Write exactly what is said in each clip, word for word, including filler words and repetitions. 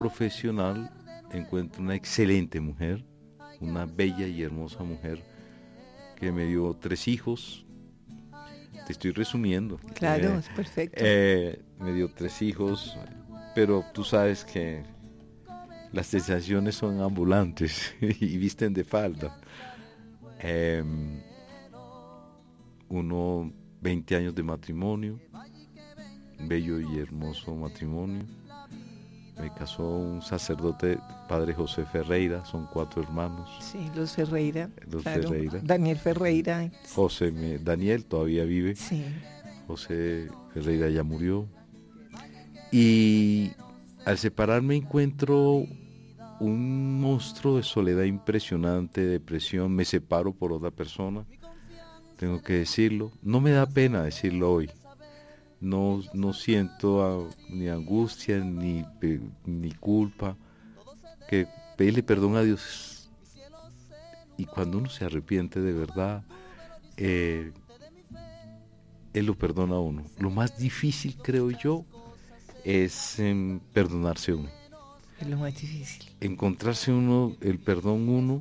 profesional encuentro una excelente mujer, una bella y hermosa mujer que me dio tres hijos. Te estoy resumiendo. Claro, eh, es perfecto. Eh, me dio tres hijos, pero tú sabes que las sensaciones son ambulantes y visten de falda. Eh, uno, veinte años de matrimonio, bello y hermoso matrimonio. Me casó un sacerdote, padre José Ferreira, son cuatro hermanos. Sí, los Ferreira. Los claro. Ferreira. Daniel Ferreira. José, me, Daniel todavía vive. Sí. José Ferreira ya murió. Y al separarme encuentro un monstruo de soledad impresionante, depresión. Me separo por otra persona, tengo que decirlo. No me da pena decirlo hoy. No, no siento a, ni angustia ni, ni culpa. Que pedirle perdón a Dios. Y cuando uno se arrepiente de verdad, eh, Él lo perdona a uno. Lo más difícil, creo yo, es eh, perdonarse uno. Es lo más difícil. Encontrarse uno, el perdón uno,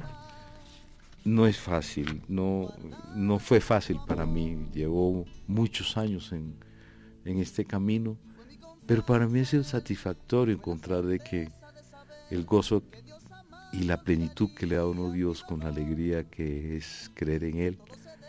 no es fácil. No, no fue fácil para mí. Llevo muchos años en, en este camino, pero para mí ha sido satisfactorio encontrar de que el gozo y la plenitud que le da a uno Dios con la alegría que es creer en Él,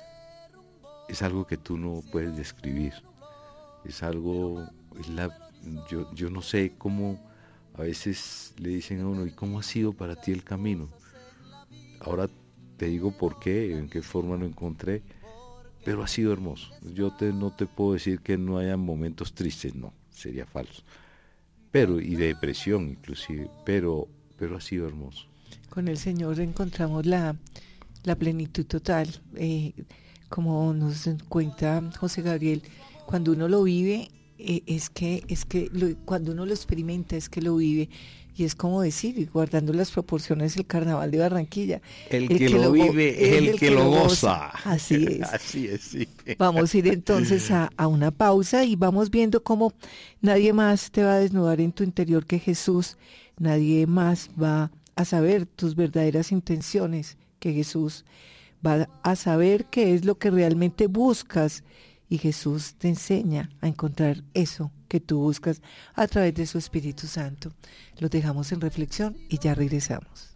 es algo que tú no puedes describir. Es algo, es la, yo, yo no sé cómo a veces le dicen a uno, ¿y cómo ha sido para ti el camino? Ahora te digo por qué, en qué forma lo encontré, pero ha sido hermoso. Yo te, no te puedo decir que no haya momentos tristes, no, sería falso. Pero, y de depresión inclusive, pero, pero ha sido hermoso. Con el Señor encontramos la, la plenitud total. Eh, como nos cuenta José Gabriel, cuando uno lo vive, eh, es que, es que lo, cuando uno lo experimenta, es que lo vive. Y es como decir, guardando las proporciones, el Carnaval de Barranquilla. El, el que, que lo vive es el, el que, que lo goza. goza. Así es. Así es, sí. Vamos a ir entonces a, a una pausa y vamos viendo cómo nadie más te va a desnudar en tu interior que Jesús. Nadie más va a saber tus verdaderas intenciones que Jesús. Va a saber qué es lo que realmente buscas. Y Jesús te enseña a encontrar eso que tú buscas a través de su Espíritu Santo. Los dejamos en reflexión y ya regresamos.